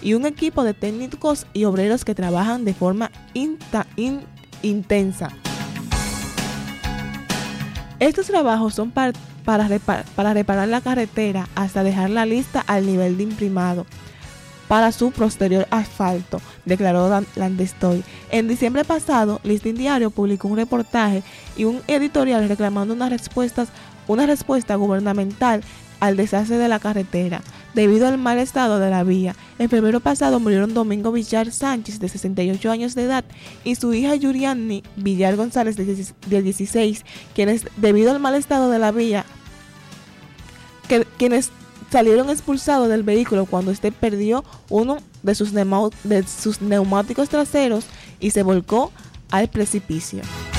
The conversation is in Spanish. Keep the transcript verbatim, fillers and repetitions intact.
y un equipo de técnicos y obreros que trabajan de forma inta, in, intensa. Estos trabajos son para, para, repar, para reparar la carretera hasta dejarla lista al nivel de imprimado para su posterior asfalto, declaró Landestoy. En diciembre pasado, Listín Diario publicó un reportaje y un editorial reclamando una respuesta, una respuesta gubernamental al desastre de la carretera, debido al mal estado de la vía. En febrero pasado murieron Domingo Villar Sánchez, de sesenta y ocho años de edad, y su hija Yuriani Villar González, de dieciséis, quienes, debido al mal estado de la vía, que, quienes salieron expulsados del vehículo cuando este perdió uno de sus, de sus neumáticos traseros y se volcó al precipicio.